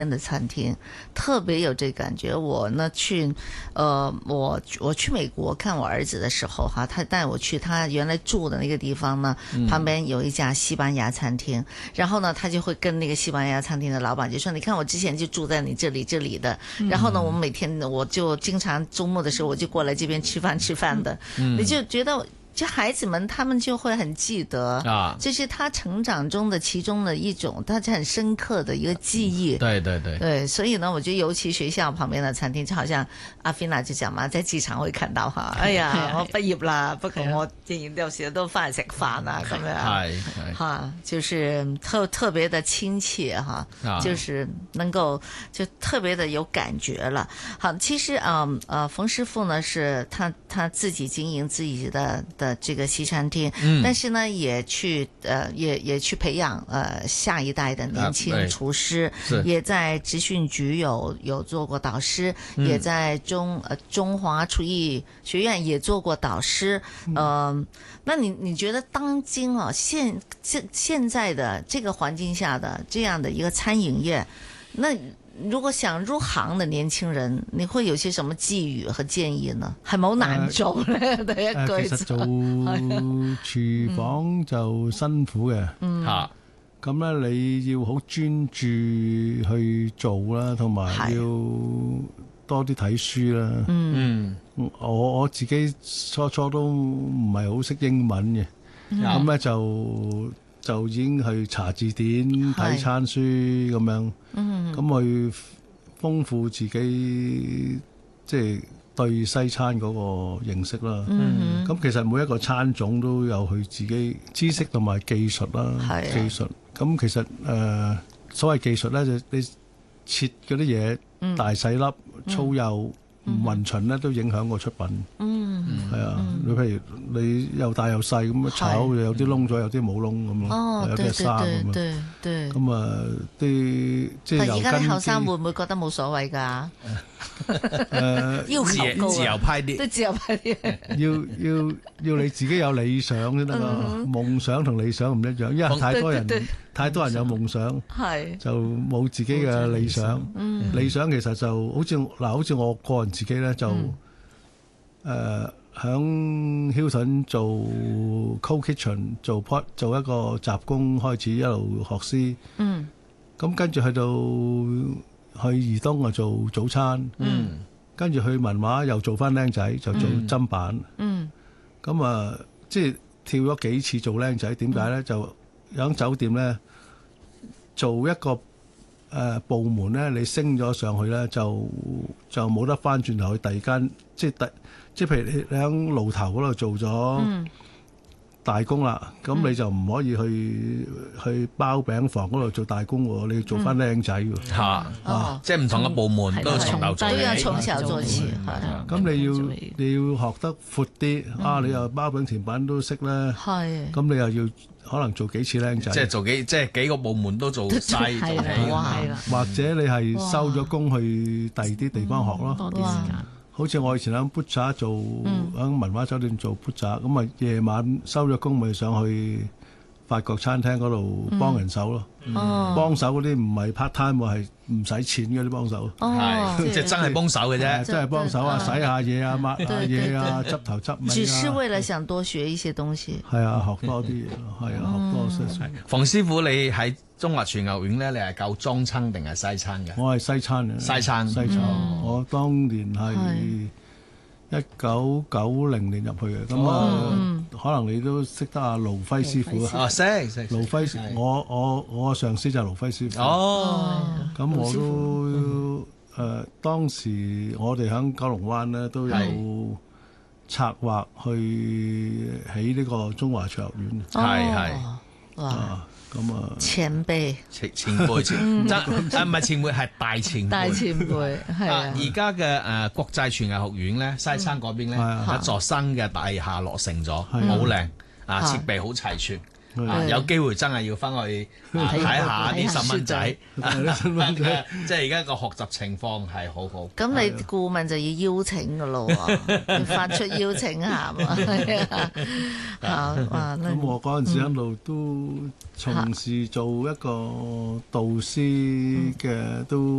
的餐廳，特別有這感覺。我呢去，我去美國看我兒子的時候，哈，他帶我去他原來住的那個地方呢，旁邊有一家西班牙餐廳，然後呢，他就會跟那個西班牙餐廳的老闆就說：你看我之前就住在你這裡的，然後呢，我們每天我就經常周末的時候我就過來這邊吃飯的，你就覺得。就孩子們他們就會很記得啊，這是他成長中的其中的一種，他很深刻的一個記憶。對，所以呢，我覺得尤其學校旁邊的餐廳，就好像阿菲娜就講嘛，在機場會看到哈，哎呀，我畢業啦，不過我仍然有時都翻嚟食飯啊，咁樣，哈，就是特別的親切哈，就是能夠就特別的有感覺了。好，其實馮師傅呢是他自己經營自己的這個西餐廳，但是呢，也去培養下一代的年輕廚師，也在職訓局有做過導師，也在中華廚藝學院也做過導師。那你覺得當今現在的這個環境下的這樣的一個餐飲業，那如果想入行的年輕人，你會有些什麼寄語和建議呢？係咪好難做呢？第一句其實做廚房就辛苦嘅，咁咧你要好專注去做啦，同埋要多啲睇書啦。我自己初都唔係好識英文嘅，咁咧就已經去查字典、睇餐書咁樣，咁去豐富自己即係對西餐嗰個認識啦。咁其實每一個餐種都有佢自己知識同埋技術啦。技術咁其實所謂技術咧，就你切嗰啲嘢大細粒、粗幼唔勻循咧，都影響個出品。係啊，你譬如你又大又細咁樣炒，有啲窿咗，有啲冇窿咁咯，有啲係生咁樣。咁啊，啲即係而家啲後生會唔會覺得冇所謂㗎？要求高， 自由派啲， 都自由派啲。 要你自己有理想先得嘛。夢想同理想唔一樣，因為太多人有夢想，就冇自己嘅理想。理想其實就好似我個人自己咧，就響 Hilton 做 Cold Kitchen 做一個雜工開始，一路學師。咁跟住去怡東啊做早餐。跟住去文華又做翻僆仔，就做砧板。咁啊，即係跳咗幾次做僆仔，點解咧？就喺酒店咧做一個部門咧，你升咗上去咧，就冇得翻轉頭去第二間，即係譬如你喺路頭嗰度做咗大工啦，咁你就唔可以去包餅房嗰度做大工喎，你要做翻僆仔喎。 即係唔同嘅部門都從頭做起， 都要從小做起。 咁你要學得闊啲，你又包餅甜品都識咧，咁你又要可能做幾次僆仔， 即係幾個部門都做晒， 或者你係收咗工去第二啲地方學咯。 多啲時間。 好似我以前喺砵查做喺文華酒店做砵查，咁啊夜晚收咗工咪上去法國餐廳嗰度幫人手咯。幫手嗰啲唔係 part time 喎，係唔使錢嗰啲幫手。 即係真係幫手嘅啫， 真係幫手啊！洗下嘢啊，抹下嘢啊，執頭執尾啊。 只是為了想多學一些東西。 係啊，學多啲嘢，係啊，學多些。 馮師傅，你喺中華廚藝學院咧，你係教中餐定係西餐嘅？ 我係西餐嘅。 西餐。 我當年係1990年入去嘅，咁可能你都識得阿盧輝師傅啊？ 識。 盧輝，我上司就係盧輝師傅。咁我都當時我哋喺九龍灣咧都有策劃去起呢個中華廚學院。 係。 咁啊， 前輩， 前輩，唔係前輩，係大前輩。 大前輩係啊！ 而家嘅國際廚藝學院咧，西餐嗰邊咧，一座新嘅大廈落成咗，好靚啊！設備好齊全有機會真係要翻去睇下啲細蚊仔，即係而家個學習情況係好好。 咁你顧問就要邀請噶咯喎，要發出邀請函啊！ 咁我嗰陣時一路都從事做一個導師嘅都。